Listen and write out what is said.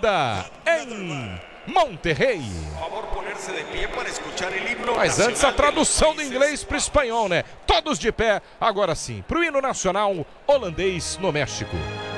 Flórida, em Monterrey. Mas antes a tradução do inglês para o espanhol, né? Todos de pé, agora sim, para o hino nacional holandês no México.